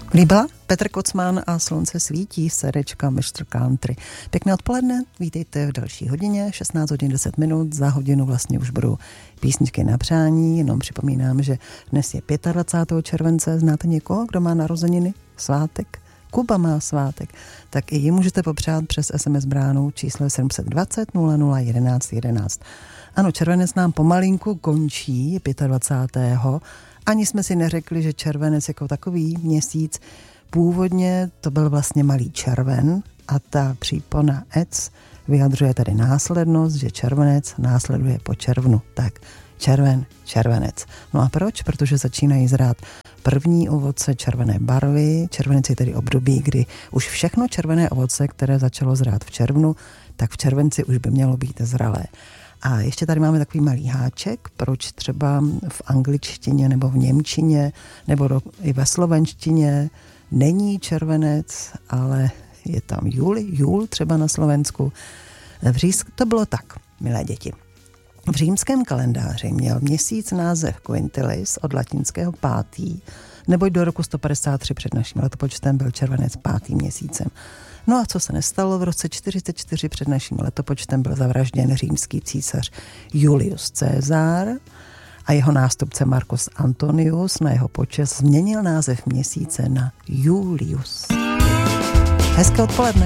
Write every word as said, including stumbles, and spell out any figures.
Líbila? Petr Kocman a Slunce svítí, srdečka mistr country. Pěkné odpoledne, vítejte v další hodině, šestnáct hodin deset minut, za hodinu vlastně už budou písničky na přání, jenom připomínám, že dnes je dvacátého pátého července, znáte někoho, kdo má narozeniny, svátek? Kuba má svátek, tak i ji můžete popřát přes es em es bránu číslo sedm set dvacet nula nula jedenáct jedenáct. Ano, červenec nám pomalinku končí dvacátého pátého Ani jsme si neřekli, že červenec jako takový měsíc, původně to byl vlastně malý červen a ta přípona ec vyjadřuje tady následnost, že červenec následuje po červnu. Tak červen, červenec. No a proč? Protože začínají zrát první ovoce červené barvy. Červenec je tedy období, kdy už všechno červené ovoce, které začalo zrát v červnu, tak v červenci už by mělo být zralé. A ještě tady máme takový malý háček, proč třeba v angličtině nebo v němčině nebo do, i ve slovenštině není červenec, ale je tam júl, júl třeba na Slovensku. V Řísk to bylo tak, milé děti. V římském kalendáři měl měsíc název Quintilis od latinského pátý, neboť do roku sto padesát tři před naším letopočtem byl červenec pátým měsícem. No a co se nestalo? V roce čtyřicet čtyři před naším letopočtem byl zavražděn římský císař Julius Caesar a jeho nástupce Marcus Antonius na jeho počest změnil název měsíce na Julius. Hezké odpoledne.